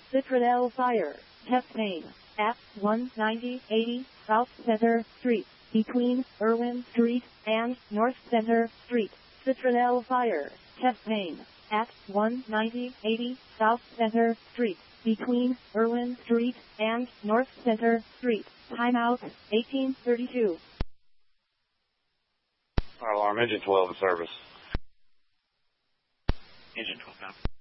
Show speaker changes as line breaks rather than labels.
Citradel Fire, Test Name, at 19080 South Center Street, between Irwin Street and North Center Street. Citradel Fire, Test Name, at 19080 South Center Street, between Irwin Street and North Center Street. Timeout, 1832.
Fire alarm, engine 12 in service.
Engine 12 down.